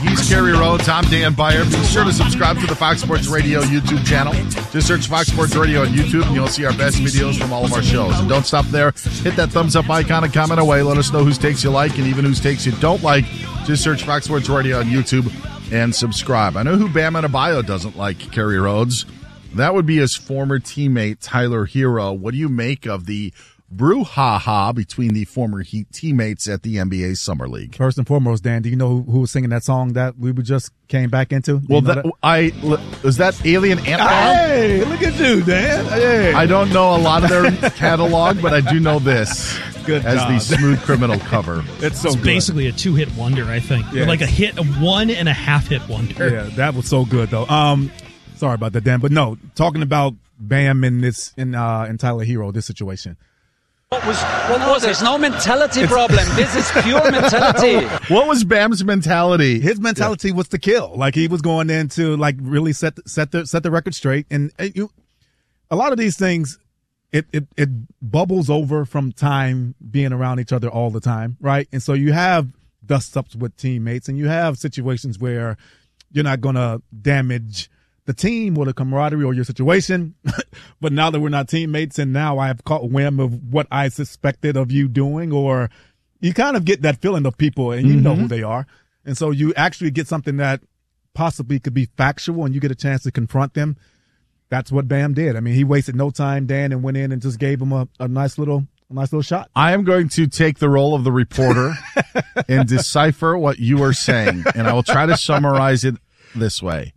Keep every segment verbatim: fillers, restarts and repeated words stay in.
He's Kerry Rhodes. I'm Dan Beyer. Be sure to subscribe to the Fox Sports Radio YouTube channel. Just search Fox Sports Radio on YouTube, and you'll see our best videos from all of our shows. And don't stop there. Hit that thumbs up icon and comment away. Let us know whose takes you like and even whose takes you don't like. Just search Fox Sports Radio on YouTube and subscribe. I know who Bam Adebayo doesn't like, Kerry Rhodes. That would be his former teammate, Tyler Hero. What do you make of the brouhaha between the former Heat teammates at the N B A Summer League? First and foremost, Dan, do you know who, who was singing that song that we just came back into? Do well, you know that, that? I is that Alien Ant-Man? Hey, look at you, Dan. Hey. I don't know a lot of their catalog, but I do know this Good as job. the Smooth Criminal cover. It's so It's good. basically a two-hit wonder, I think. Yeah. Like a hit, a one and a half hit wonder. Yeah, that was so good though. Um, sorry about that, Dan, but no, talking about Bam in this in uh in Tyler Hero, this situation. What was, what was There's no mentality problem. This is pure mentality. What was Bam's mentality? His mentality yeah. was to kill. Like he was going in to like really set set the set the record straight. And uh, you, a lot of these things, it, it it bubbles over from time being around each other all the time, right? And so you have dust ups with teammates, and you have situations where you're not gonna damage the team or the camaraderie or your situation. But now that we're not teammates and now I have caught whim of what I suspected of you doing, or you kind of get that feeling of people and you mm-hmm. know who they are. And so you actually get something that possibly could be factual and you get a chance to confront them. That's what Bam did. I mean, he wasted no time, Dan, and went in and just gave him a, a nice little a nice little shot. I am going to take the role of the reporter and decipher what you are saying, and I will try to summarize it this way.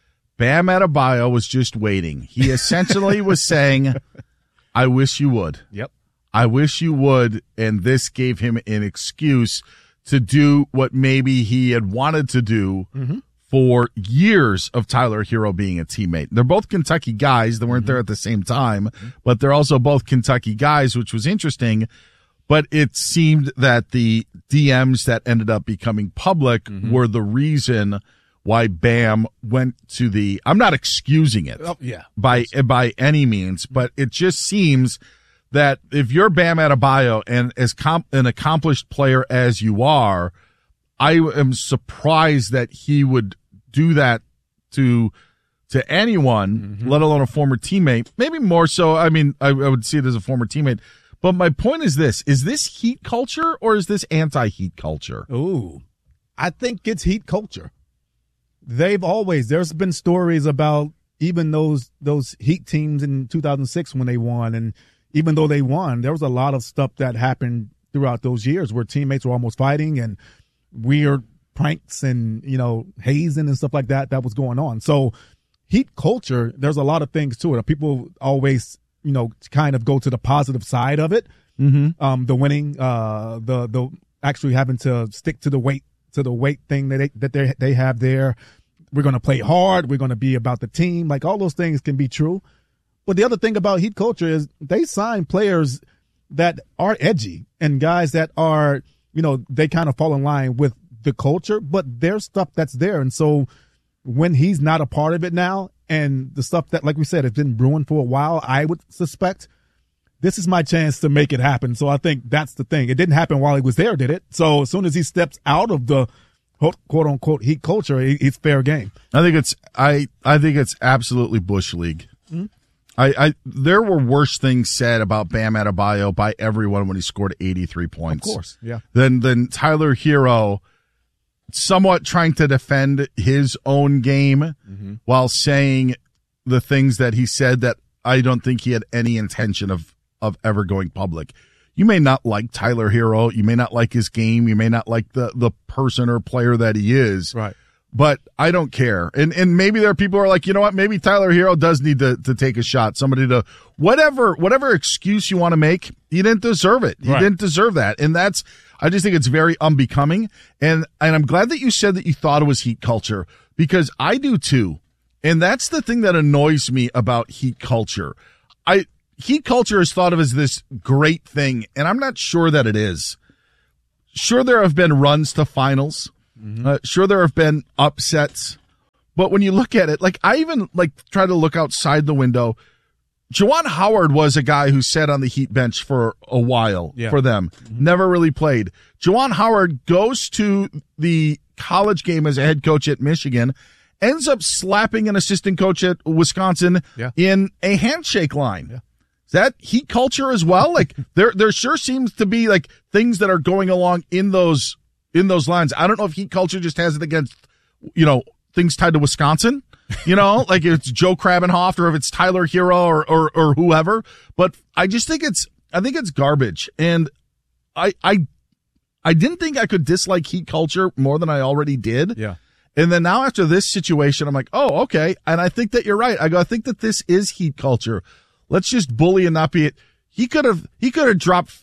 Bam Adebayo was just waiting. He essentially was saying, I wish you would. Yep. I wish you would. And this gave him an excuse to do what maybe he had wanted to do mm-hmm. for years of Tyler Hero being a teammate. They're both Kentucky guys. They weren't mm-hmm. there at the same time, mm-hmm. but they're also both Kentucky guys, which was interesting. But it seemed that the D Ms that ended up becoming public mm-hmm. were the reason why Bam went to the, I'm not excusing it oh, yeah. by, by any means, but it just seems that if you're Bam Adebayo and as comp, an accomplished player as you are, I am surprised that he would do that to, to anyone, mm-hmm. let alone a former teammate. Maybe more so. I mean, I, I would see it as a former teammate, but my point is this, is this Heat culture or is this anti-Heat culture? Ooh, I think it's Heat culture. They've always, there's been stories about even those those Heat teams in two thousand six when they won. And even though they won, there was a lot of stuff that happened throughout those years where teammates were almost fighting and weird pranks and, you know, hazing and stuff like that that was going on. So Heat culture, there's a lot of things to it. People always, you know, kind of go to the positive side of it. Mm-hmm. Um, the winning, uh, the the actually having to stick to the weight to the weight thing that they that they they have there. We're going to play hard. We're going to be about the team. Like all those things can be true. But the other thing about Heat culture is they sign players that are edgy and guys that are, you know, they kind of fall in line with the culture, but there's stuff that's there. And so when he's not a part of it now and the stuff that, like we said, has been brewing for a while, I would suspect this is my chance to make it happen. So I think that's the thing. It didn't happen while he was there, did it? So as soon as he steps out of the quote unquote Heat culture, it's fair game. I think it's I I think it's absolutely Bush League. Mm-hmm. I, I there were worse things said about Bam Adebayo by everyone when he scored eighty-three points. Of course, yeah. Than than Tyler Hero, somewhat trying to defend his own game mm-hmm. while saying the things that he said that I don't think he had any intention of of ever going public. You may not like Tyler Hero. You may not like his game. You may not like the, the person or player that he is. Right. But I don't care. And and maybe there are people who are like, you know what? Maybe Tyler Hero does need to, to take a shot. Somebody to whatever whatever excuse you want to make. He didn't deserve it. He right. didn't deserve that. And that's I just think it's very unbecoming. And and I'm glad that you said that you thought it was Heat culture because I do too. And that's the thing that annoys me about Heat culture. I Heat culture is thought of as this great thing, and I'm not sure that it is. Sure, there have been runs to finals. Mm-hmm. Uh, sure, there have been upsets. But when you look at it, like I even like try to look outside the window. Juwan Howard was a guy who sat on the Heat bench for a while yeah. for them. Mm-hmm. Never really played. Juwan Howard goes to the college game as a head coach at Michigan, ends up slapping an assistant coach at Wisconsin yeah. in a handshake line. Yeah. Is that heat culture as well? Like there, there sure seems to be like things that are going along in those, in those lines. I don't know if heat culture just has it against, you know, things tied to Wisconsin, you know, like if it's Joe Krabenhoft or if it's Tyler Hero or, or, or whoever. But I just think it's, I think it's garbage. And I, I, I didn't think I could dislike heat culture more than I already did. Yeah. And then now after this situation, I'm like, oh, okay. And I think that you're right. I go, I think that this is heat culture. Let's just bully and not be it. He could have, he could have dropped